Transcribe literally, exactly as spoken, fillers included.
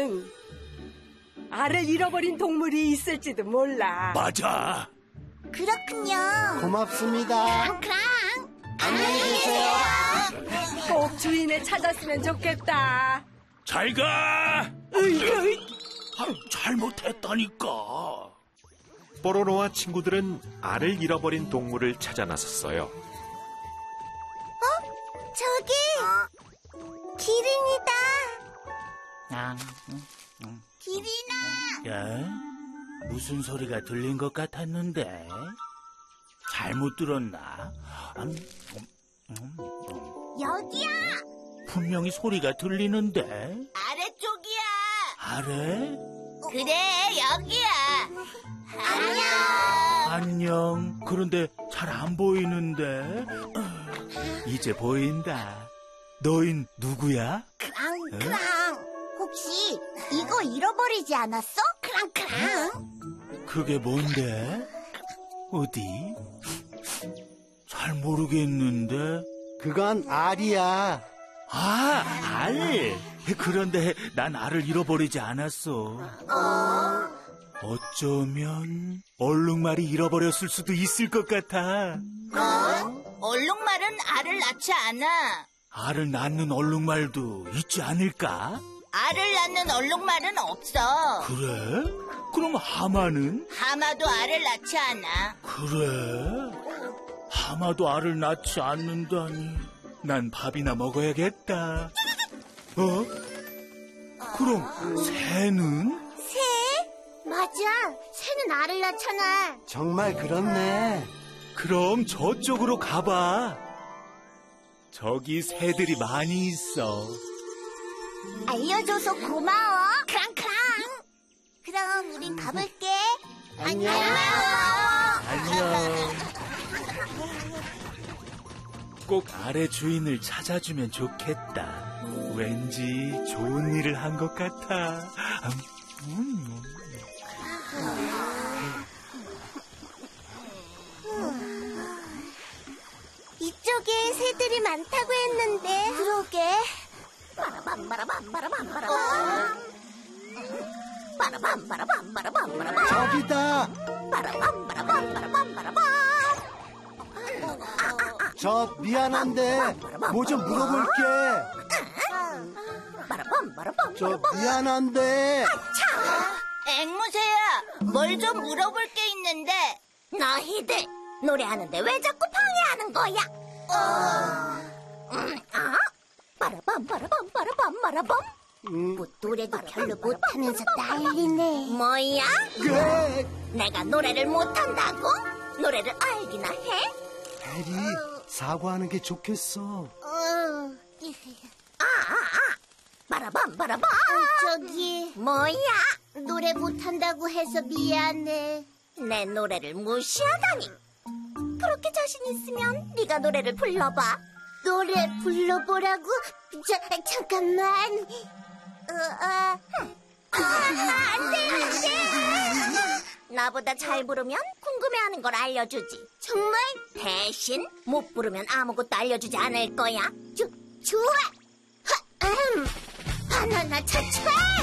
동물원에는 알을 잃어버린 동물이 있을지도 몰라. 맞아. 그렇군요. 고맙습니다. 크랑. 안녕히 계세요. 꼭 주인을 찾았으면 좋겠다. 잘 가. 으이, 으이. 아, 잘못했다니까. 뽀로로와 친구들은 알을 잃어버린 동물을 찾아 나섰어요. 저기 기린이다. 기린아. 야, 무슨 소리가 들린 것 같았는데 잘못 들었나? 음, 음, 음. 여기야. 분명히 소리가 들리는데. 아래쪽이야. 아래? 그래, 여기야. 안녕. 안녕. 그런데 잘 안 보이는데. 이제 보인다. 너흰 누구야? 크랑크랑. 혹시 이거 잃어버리지 않았어? 크랑크랑. 그게 뭔데? 어디? 잘 모르겠는데. 그건 알이야. 아, 알. 그런데 난 알을 잃어버리지 않았어. 어쩌면 얼룩말이 잃어버렸을 수도 있을 것 같아. 얼룩말은 알을 낳지 않아. 알을 낳는 얼룩말도 있지 않을까? 알을 낳는 얼룩말은 없어. 그래? 그럼 하마는? 하마도 알을 낳지 않아. 그래? 하마도 알을 낳지 않는다니. 난 밥이나 먹어야겠다. 어? 그럼 새는? 새? 맞아. 새는 알을 낳잖아. 정말 그렇네. 그럼 저쪽으로 가봐. 저기 새들이 많이 있어. 알려줘서 고마워. 크랑크랑. 그럼 우린 가볼게. 안녕. 안녕. 꼭 알의 주인을 찾아주면 좋겠다. 왠지 좋은 일을 한 것 같아. 음. 이쪽에 새들이 많다고 했는데. 그러게. 빠라밤바라밤바라밤바라밤. 빠라밤바라밤바라밤바라밤. 저기다. 빠라밤바라밤바라밤바라밤. 저 미안한데 뭐 좀 물어볼게. 빠라밤바라밤. 저 미안한데. 앵무새야, 뭘 좀 물어볼 게 있는데. 너희들 노래하는데 왜 자꾸 방해하는 거야? 어... 음, 아? 빠라밤 빠라밤 빠라밤 빠라밤. 음. 뭐 노래도 별로 못하면서 난리네. 뭐야? 그래. 내가 노래를 못한다고? 노래를 알기나 해? 해리, 사과하는 게 좋겠어. 어... 아, 아, 아. 빠라밤 빠라밤. 저기 뭐야? 노래 못한다고 해서 미안해. 내 노래를 무시하다니. 그렇게 자신 있으면 네가 노래를 불러봐. 노래 불러보라고? 자, 잠깐만. 어, 어. 아, 안 돼, 안 돼. 나보다 잘 부르면 궁금해하는 걸 알려주지. 정말? 대신 못 부르면 아무것도 알려주지 않을 거야. 조, 좋아. 하, 음. 바나나 차차.